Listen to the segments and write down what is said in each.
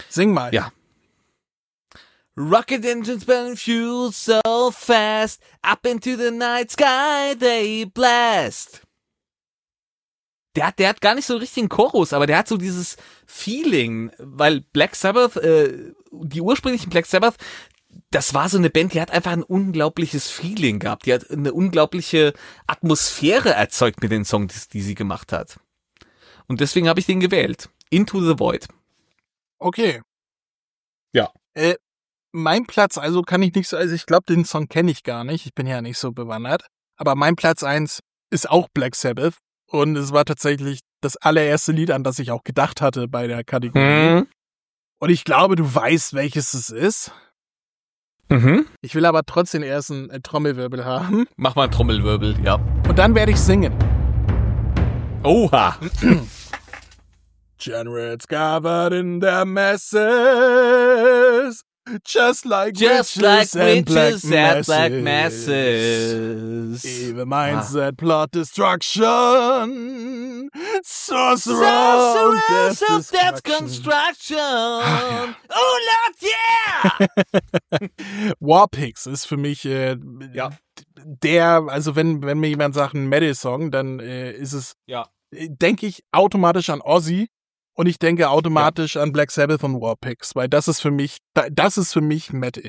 Sing mal. Ja. Rocket engines burn fuel so fast, up into the night sky they blast. Der hat gar nicht so richtig einen Chorus, aber der hat so dieses Feeling, weil Black Sabbath, die ursprünglichen Black Sabbath, das war so eine Band, die hat einfach ein unglaubliches Feeling gehabt. Die hat eine unglaubliche Atmosphäre erzeugt mit den Songs, die sie gemacht hat. Und deswegen habe ich den gewählt. Into the Void. Okay. Ja. Mein Platz, also kann ich nicht so, also ich glaube, den Song kenne ich gar nicht. Ich bin ja nicht so bewandert. Aber mein Platz 1 ist auch Black Sabbath. Und es war tatsächlich das allererste Lied, an das ich auch gedacht hatte bei der Kategorie. Und ich glaube, du weißt, welches es ist. Ich will aber trotzdem erst einen Trommelwirbel haben. Mach mal einen Trommelwirbel, ja. Und dann werde ich singen. Oha. Generates covered in their masses. Just like witches and black masses. Evil minds that plot destruction. Sorcerers of death construction. Oh Lord, yeah! Warpigs ist für mich also wenn mir jemand sagt, ein Metal-Song, dann ist es, denke ich automatisch an Ozzy. Und ich denke automatisch an Black Sabbath und Warpigs, weil das ist für mich Metal.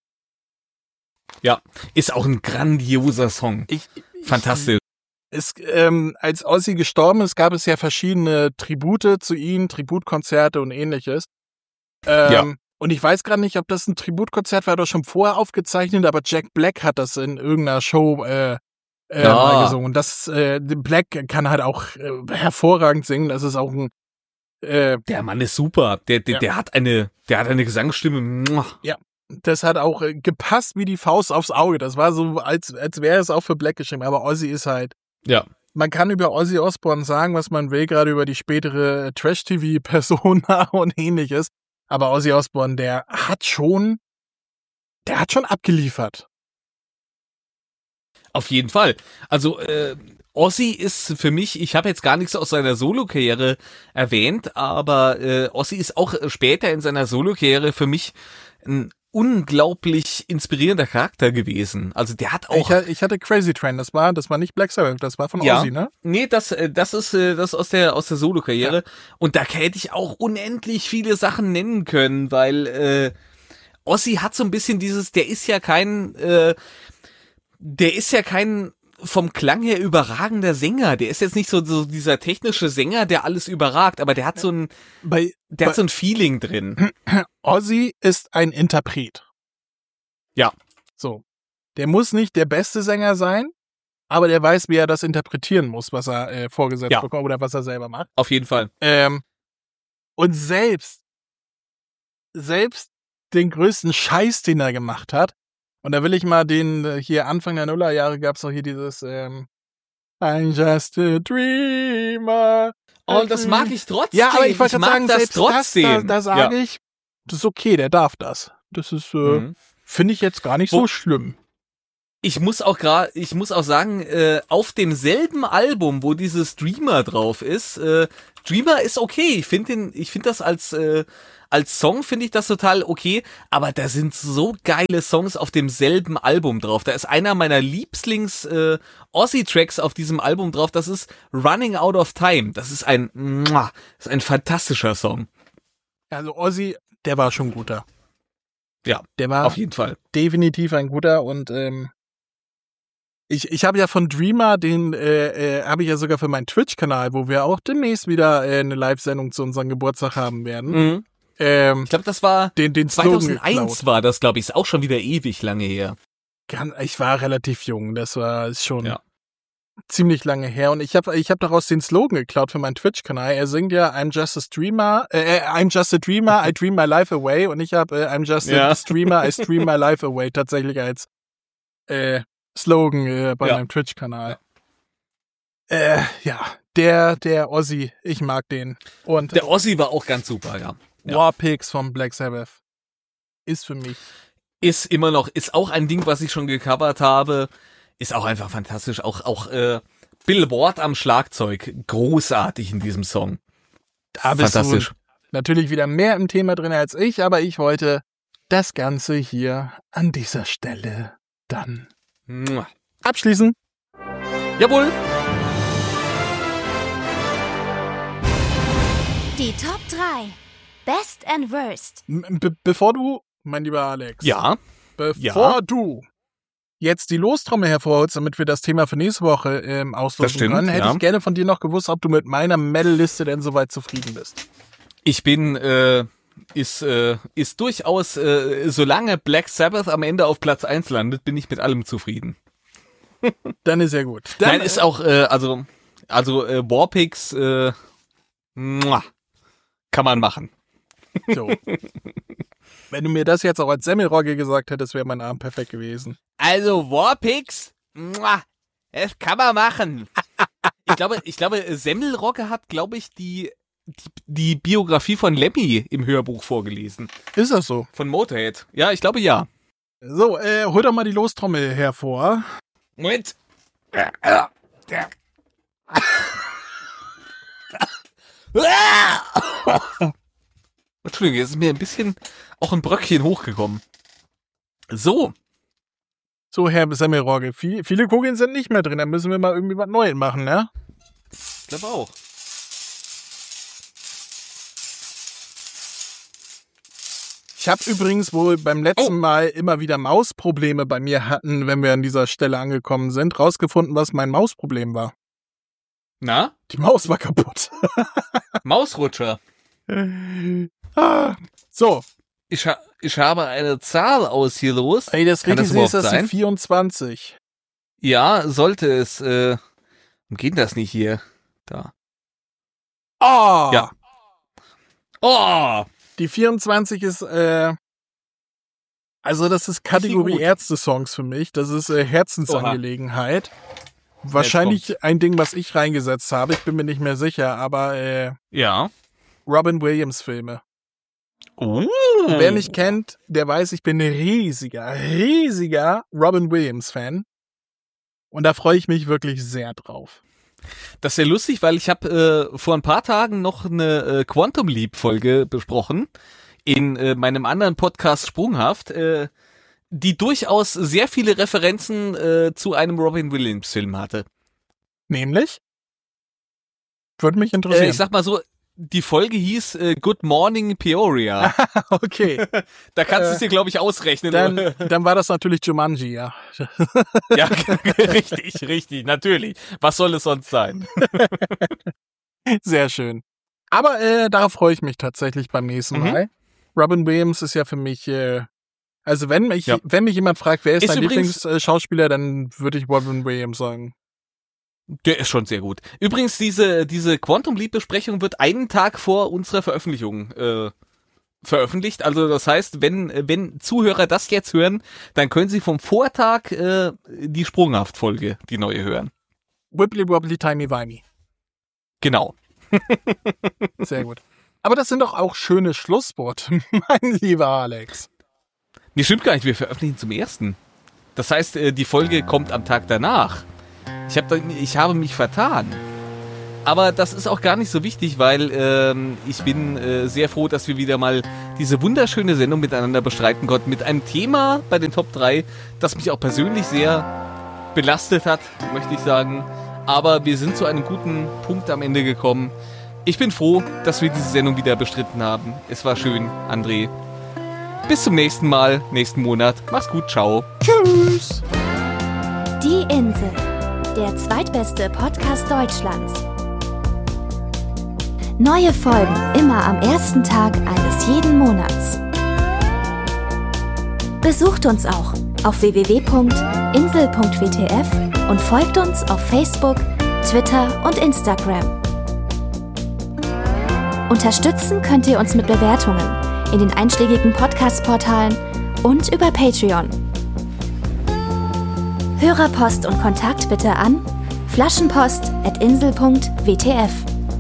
Ja, ist auch ein grandioser Song. Fantastisch. Als Ozzy gestorben ist, gab es ja verschiedene Tribute zu ihm, Tributkonzerte und ähnliches. Und ich weiß gerade nicht, ob das ein Tributkonzert war oder schon vorher aufgezeichnet, aber Jack Black hat das in irgendeiner Show mal gesungen. Black kann halt auch hervorragend singen. Das ist auch ein der Mann ist super. Der hat eine Gesangsstimme. Ja, das hat auch gepasst wie die Faust aufs Auge. Das war so, als wäre es auch für Black geschrieben. Aber Ozzy ist halt. Ja. Man kann über Ozzy Osbourne sagen, was man will, gerade über die spätere Trash-TV-Persona und ähnliches. Aber Ozzy Osbourne, der hat schon abgeliefert. Auf jeden Fall. Also, Ozzy ist für mich, ich habe jetzt gar nichts aus seiner Solo-Karriere erwähnt, aber Ozzy ist auch später in seiner Solo-Karriere für mich ein unglaublich inspirierender Charakter gewesen. Also der hat auch... Ich hatte Crazy Train, das war nicht Black Sabbath, das war von Ozzy, ne? Nee, das ist aus der Solo-Karriere. Ja. Und da hätte ich auch unendlich viele Sachen nennen können, weil Ozzy hat so ein bisschen dieses, der ist ja kein vom Klang her überragender Sänger. Der ist jetzt nicht so dieser technische Sänger, der alles überragt, aber der hat so ein Feeling drin. Ozzy ist ein Interpret. Ja. So. Der muss nicht der beste Sänger sein, aber der weiß, wie er das interpretieren muss, was er vorgesetzt bekommt oder was er selber macht. Auf jeden Fall. Und selbst den größten Scheiß, den er gemacht hat, und da will ich mal hier Anfang der Nullerjahre gab's doch hier dieses I'm just a dreamer. Oh, das mag ich trotzdem. Ja, aber ich wollte sagen, das selbst trotzdem. da sage ich, das ist okay, der darf das. Das ist, finde ich jetzt gar nicht so schlimm. Ich muss auch sagen, auf demselben Album, wo dieses Dreamer drauf ist, Dreamer ist okay. Ich finde das als Song finde ich das total okay, aber da sind so geile Songs auf demselben Album drauf. Da ist einer meiner Ozzy-Tracks auf diesem Album drauf, das ist Running Out of Time. Das ist ein fantastischer Song. Also Ozzy, der war schon guter. Ja, der war auf jeden Fall definitiv ein guter und ich habe ja von Dreamer, den habe ich ja sogar für meinen Twitch-Kanal, wo wir auch demnächst wieder eine Live-Sendung zu unserem Geburtstag haben werden. Mhm. Ich glaube, das war den 2001 war das, glaube ich, ist auch schon wieder ewig lange her. Ich war relativ jung, ist schon ziemlich lange her und ich hab daraus den Slogan geklaut für meinen Twitch-Kanal. Er singt ja I'm just a dreamer, I dream my life away und ich habe I'm just a streamer, I stream my life away tatsächlich als Slogan bei meinem Twitch-Kanal. Der Ozzy, ich mag den. Und der Ozzy war auch ganz super, ja. Warpigs von Black Sabbath ist für mich. Ist auch ein Ding, was ich schon gecovert habe. Ist auch einfach fantastisch. Auch Bill Ward am Schlagzeug. Großartig in diesem Song. Fantastisch. natürlich wieder mehr im Thema drin als ich, aber ich wollte das Ganze hier an dieser Stelle dann abschließen. Jawohl. Die Top 3. Best and Worst. Bevor du, mein lieber Alex, Ja. du jetzt die Lostrommel hervorholst, damit wir das Thema für nächste Woche auslosen können, hätte ich gerne von dir noch gewusst, ob du mit meiner Medal-Liste denn soweit zufrieden bist. Ich bin, ist durchaus, solange Black Sabbath am Ende auf Platz 1 landet, bin ich mit allem zufrieden. Dann ist ja gut. Dann, Nein, ist auch, Warpix, kann man machen. so. Wenn du mir das jetzt auch als Semmelrogge gesagt hättest, wäre mein Abend perfekt gewesen. Also Warpix, das kann man machen. Ich glaube, Semmelrogge hat, glaube ich, die Biografie von Lemmy im Hörbuch vorgelesen. Ist das so? Von Motorhead. Ja, ich glaube ja. So, hol doch mal die Lostrommel hervor. Moment. Entschuldigung, jetzt ist mir ein bisschen auch ein Bröckchen hochgekommen. So. So, Herr Semmelrogge, viele Kugeln sind nicht mehr drin, dann müssen wir mal irgendwie was Neues machen, ne? Ich glaube auch. Ich habe übrigens wohl beim letzten Mal immer wieder Mausprobleme bei mir hatten, wenn wir an dieser Stelle angekommen sind, rausgefunden, was mein Mausproblem war. Na? Die Maus war kaputt. Mausrutscher. So. Ich habe eine Zahl ausgelost. Ey, das Kann richtig das ist, das überhaupt die 24. Ja, sollte es. Warum geht das nicht hier? Da. Oh! Ja. Oh! Die 24 ist, also das ist Kategorie gut. Ärzte-Songs für mich. Das ist Herzensangelegenheit. Wahrscheinlich ein Ding, was ich reingesetzt habe. Ich bin mir nicht mehr sicher, aber Ja. Robin Williams Filme. Oh. Wer mich kennt, der weiß, ich bin ein riesiger Robin Williams Fan. Und da freue ich mich wirklich sehr drauf. Das ist ja lustig, weil ich habe vor ein paar Tagen noch eine Quantum Leap Folge besprochen in meinem anderen Podcast Sprunghaft, die durchaus sehr viele Referenzen zu einem Robin Williams Film hatte. Nämlich? Würde mich interessieren. Ich sag mal so, die Folge hieß Good Morning Peoria. Okay. Da kannst du es dir, glaube ich, ausrechnen. Dann war das natürlich Jumanji, ja. Ja, richtig, natürlich. Was soll es sonst sein? Sehr schön. Aber darauf freue ich mich tatsächlich beim nächsten Mal. Robin Williams ist ja für mich, also wenn mich jemand fragt, wer ist dein Lieblingsschauspieler, dann würde ich Robin Williams sagen. Der ist schon sehr gut. Übrigens, diese Quantum Leap Besprechung wird einen Tag vor unserer Veröffentlichung veröffentlicht. Also das heißt, wenn Zuhörer das jetzt hören, dann können sie vom Vortag die Sprunghaft-Folge, die neue, hören. Wibbly wobbly timey wimey. Genau. Sehr gut. Aber das sind doch auch schöne Schlussworte, mein lieber Alex. Nee, stimmt gar nicht. Wir veröffentlichen zum 1. Das heißt, die Folge kommt am Tag danach. Ich habe mich vertan. Aber das ist auch gar nicht so wichtig, weil ich bin sehr froh, dass wir wieder mal diese wunderschöne Sendung miteinander bestreiten konnten. Mit einem Thema bei den Top 3, das mich auch persönlich sehr belastet hat, möchte ich sagen. Aber wir sind zu einem guten Punkt am Ende gekommen. Ich bin froh, dass wir diese Sendung wieder bestritten haben. Es war schön, André. Bis zum nächsten Mal, nächsten Monat. Mach's gut, ciao. Tschüss. Die Insel. Der zweitbeste Podcast Deutschlands. Neue Folgen immer am ersten Tag eines jeden Monats. Besucht uns auch auf www.insel.wtf und folgt uns auf Facebook, Twitter und Instagram. Unterstützen könnt ihr uns mit Bewertungen in den einschlägigen Podcast-Portalen und über Patreon. Hörerpost und Kontakt bitte an flaschenpost@insel.wtf.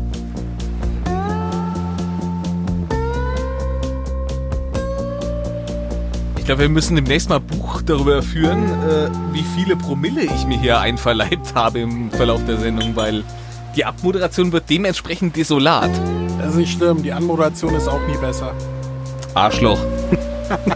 Ich glaube, wir müssen demnächst mal Buch darüber führen, wie viele Promille ich mir hier einverleibt habe im Verlauf der Sendung, weil die Abmoderation wird dementsprechend desolat. Das ist nicht schlimm, die Anmoderation ist auch nie besser. Arschloch.